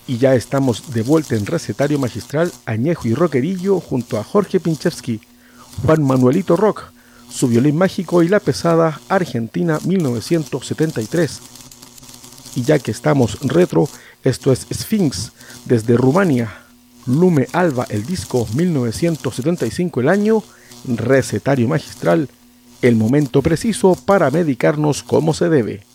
Y ya estamos de vuelta en Recetario Magistral, Añejo y Rockerillo junto a Jorge Pinchevsky, Juan Manuelito Rock, su violín mágico y la pesada Argentina 1973. Y ya que estamos retro, esto es Sphinx desde Rumania, Lume Alba el disco 1975 el año, Recetario Magistral, el momento preciso para medicarnos como se debe.